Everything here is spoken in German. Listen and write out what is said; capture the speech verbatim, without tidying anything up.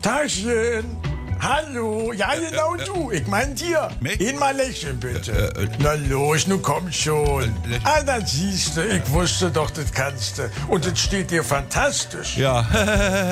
Taschen. Hallo. Ja, genau du. Ich mein dir. Mich? Ihn mal lächeln, bitte. Äh, äh, Na los, nun komm schon. Äh, Ah, dann siehst du, ich wusste doch, das kannst du. Und das steht dir fantastisch. Ja.